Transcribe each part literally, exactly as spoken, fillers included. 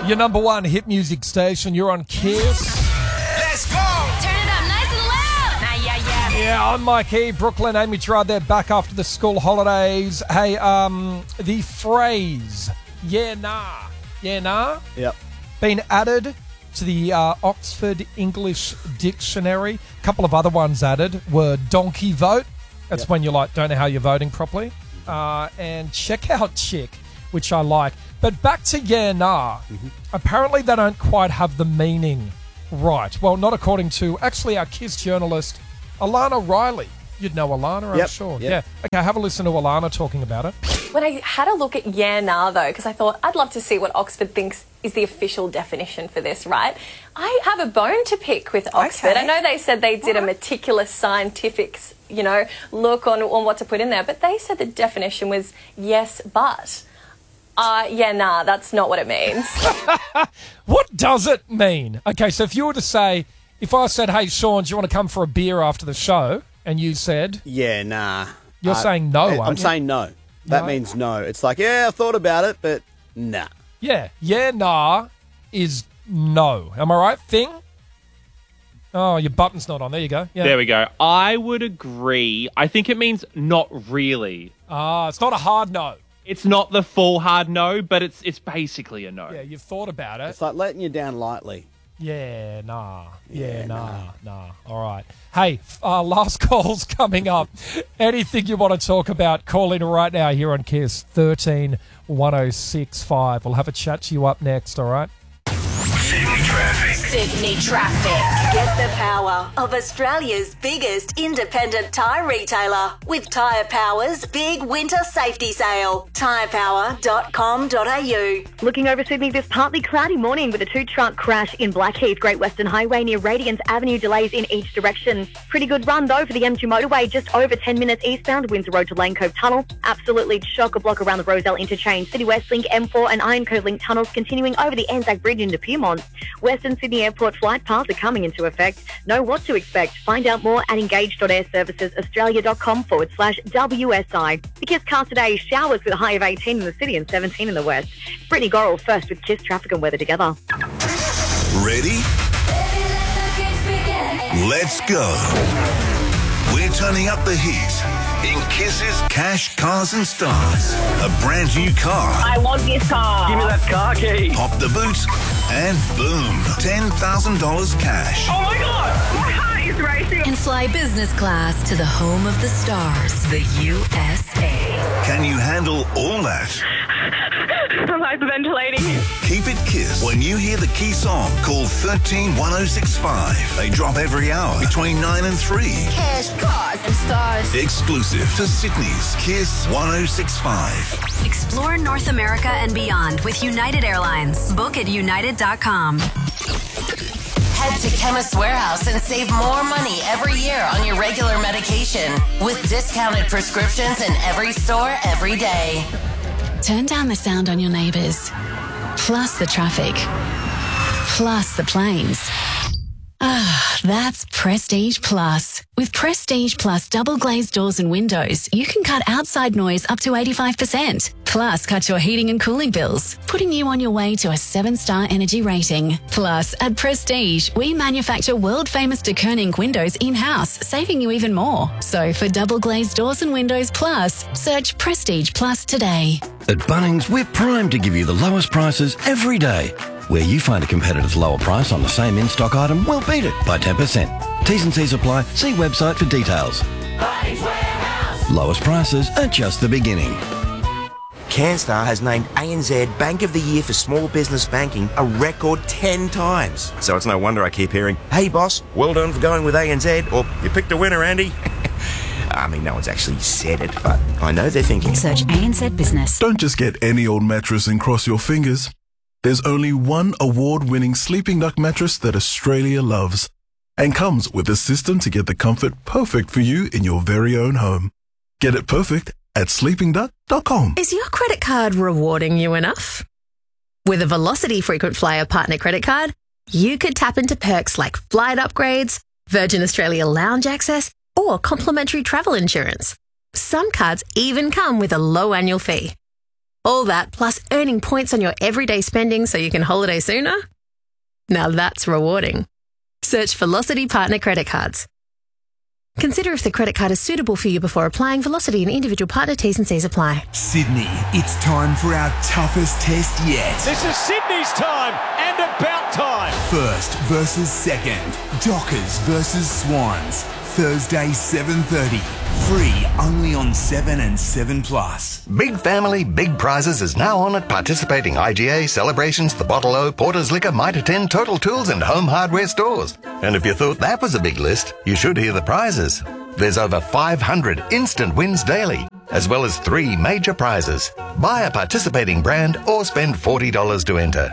Your number one hit music station. You're on Kiss. Let's go! Turn it up nice and loud. Nah, yeah, yeah. Yeah, I'm Mike E. Brooklyn, Amy Gerard. They're back after the school holidays. Hey, um, the phrase, yeah, nah, yeah, nah, Yep. been added to the uh, Oxford English Dictionary. A couple of other ones added were donkey vote. That's Yep. when you like don't know how you're voting properly. Uh, and checkout chick, which I like. But back to yeah, nah. Mm-hmm. Apparently they don't quite have the meaning right. Well, not according to actually our Kiss journalist, Alana Riley. You'd know Alana, I'm Yep, sure. yep. Yeah. Okay, have a listen to Alana talking about it. When I had a look at yeah, nah, though, because I thought I'd love to see what Oxford thinks is the official definition for this, right? I have a bone to pick with Oxford. Okay. I know they said they did a meticulous scientific, you know, look on, on what to put in there, but they said the definition was yes, but. Uh, yeah, nah, that's not what it means. What does it mean? Okay, so if you were to say, if I said, hey, Sean, do you want to come for a beer after the show? And you said, Yeah, nah. you're Uh, saying no, I'm aren't you? saying no. That No? means no. It's like, yeah, I thought about it, but nah. Yeah, yeah, nah is no. Am I right, Thing? Oh, your button's not on. There you go. Yeah. There we go. I would agree. I think it means not really. Ah, it's not a hard no. It's not the full hard no, but it's it's basically a no. Yeah, you've thought about it. It's like letting you down lightly. Yeah, nah. Yeah, Yeah, nah, nah. All right. Hey, uh, last call's coming up. Anything you want to talk about, call in right now here on Kiss, thirteen one oh six five. We'll have a chat to you up next, all right? Sydney traffic. Sydney traffic. Get the power of Australia's biggest independent tyre retailer with Tyre Power's big winter safety sale. tyre power dot com dot a u. Looking over Sydney this partly cloudy morning with a two-truck crash in Blackheath, Great Western Highway near Radiance Avenue, delays in each direction. Pretty good run though for the M two motorway, just over ten minutes eastbound, Windsor Road to Lane Cove Tunnel. Absolutely chock-a-block around the Roselle interchange. City West Link, M four and Iron Cove Link tunnels continuing over the Anzac Bridge into Pyrmont. Western Sydney Airport flight paths are coming into effect. Know what to expect. Find out more at engage dot air services australia dot com forward slash W S I. The Kiss cast today, showers with a high of eighteen in the city and seventeen in the west. Brittany Gorrell first with Kiss traffic and weather together. Ready? Let's go. We're turning up the heat in Kiss's Cash, Cars and Stars. A brand new car. I want this car. Give me that car key. Pop the boot and boom, ten thousand dollars cash. Oh my God, my heart is racing. And fly business class to the home of the stars, the U S A. Can you handle all that? I'm hyperventilating. Keep it Kiss. When you hear the key song, call thirteen one oh six five. They drop every hour between nine and three. Cash, cars, and stars. Exclusive to Sydney's Kiss one oh six five. Explore North America and beyond with United Airlines. Book at united dot com. Head to Chemist Warehouse and save more money every year on your regular medication with discounted prescriptions in every store every day. Turn down the sound on your neighbours, plus the traffic, plus the planes. Ah, that's Prestige Plus. With Prestige Plus double glazed doors and windows, you can cut outside noise up to eighty-five percent. Plus, cut your heating and cooling bills, putting you on your way to a seven-star energy rating. Plus, at Prestige, we manufacture world-famous de Koning windows in-house, saving you even more. So, for double glazed doors and windows plus, search Prestige Plus today. At Bunnings, we're primed to give you the lowest prices every day. Where you find a competitor's lower price on the same in-stock item, we'll beat it by ten percent. T's and C's apply. See website for details. Bunnings Warehouse. Lowest prices are just the beginning. CanStar has named A N Z Bank of the Year for Small Business Banking a record ten times. So it's no wonder I keep hearing, hey boss, well done for going with A N Z, or you picked a winner, Andy. I mean, no one's actually said it, but I know they're thinking. Search A N Z Business. Don't just get any old mattress and cross your fingers. There's only one award-winning Sleeping Duck mattress that Australia loves and comes with a system to get the comfort perfect for you in your very own home. Get it perfect at sleeping duck dot com. Is your credit card rewarding you enough? With a Velocity Frequent Flyer Partner Credit Card, you could tap into perks like flight upgrades, Virgin Australia lounge access, or complimentary travel insurance. Some cards even come with a low annual fee. All that plus earning points on your everyday spending so you can holiday sooner? Now that's rewarding. Search Velocity Partner Credit Cards. Consider if the credit card is suitable for you before applying. Velocity and individual partner T's and C's apply. Sydney, it's time for our toughest test yet. This is Sydney's time, and about time. First versus second. Dockers versus Swans. Thursday, seven thirty. Free only on seven and seven plus. Big Family, Big Prizes is now on at participating I G A, Celebrations, The Bottle O, Porter's Liquor, Mitre ten, Total Tools and Home Hardware stores. And if you thought that was a big list, you should hear the prizes. There's over five hundred instant wins daily, as well as three major prizes. Buy a participating brand or spend forty dollars to enter.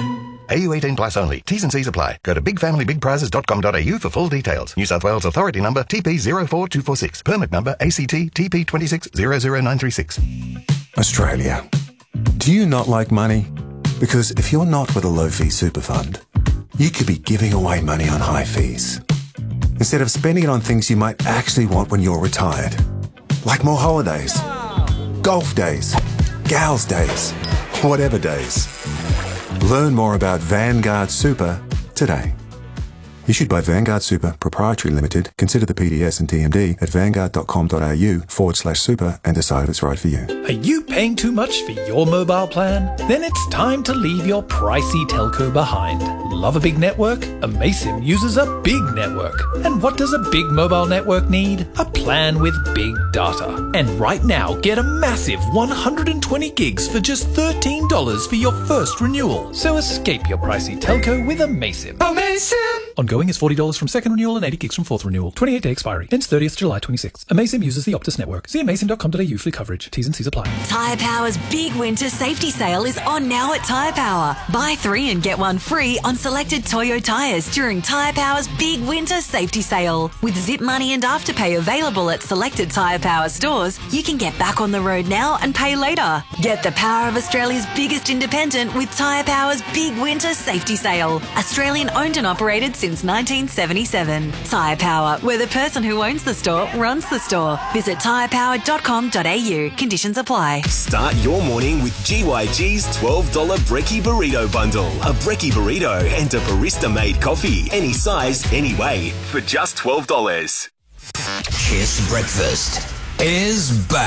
A U eighteen plus only. T's and C's apply. Go to big family big prizes dot com dot a u for full details. New South Wales Authority Number T P zero four two four six. Permit Number A C T T P two six zero zero nine three six. Australia. Do you not like money? Because if you're not with a low-fee super fund, you could be giving away money on high fees, instead of spending it on things you might actually want when you're retired. Like more holidays, golf days, gals days, whatever days. Learn more about Vanguard Super today. Issued by Vanguard Super Proprietary Limited. Consider the P D S and T M D at vanguard.com.au forward slash super and decide if it's right for you. Are you paying too much for your mobile plan? Then it's time to leave your pricey telco behind. Love a big network? Amaysim uses a big network. And what does a big mobile network need? A plan with big data. And right now, get a massive one hundred twenty gigs for just thirteen dollars for your first renewal. So escape your pricey telco with Amaysim. Amaysim! Ongoing is forty dollars from second renewal and eighty gigs from fourth renewal. twenty-eight day expiry. Ends thirtieth July twenty-sixth. Amaysim uses the Optus network. See amaysim dot com dot a u for coverage. T's and C's apply. Tyre Power's big winter safety sale is on now at Tyre Power. Buy three and get one free on selected Toyo tyres during Tyre Power's big winter safety sale. With zip money and afterpay available at selected Tyre Power stores, you can get back on the road now and pay later. Get the power of Australia's biggest independent with Tyre Power's big winter safety sale. Australian owned and operated since nineteen seventy-seven. Tyre Power, where the person who owns the store runs the store. Visit tyre power dot com dot a u. Conditions apply. Start your morning with G Y G's twelve dollars Brekkie Burrito Bundle. A Brekkie Burrito and a barista-made coffee. Any size, any way. For just twelve dollars. Kiss Breakfast is back.